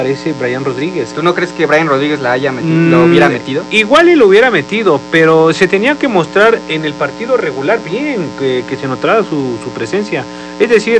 parece Brian Rodríguez. ¿Tú no crees que Brian Rodríguez lo hubiera metido? Igual y lo hubiera metido, pero se tenía que mostrar en el partido regular bien, que se notara su presencia. Es decir,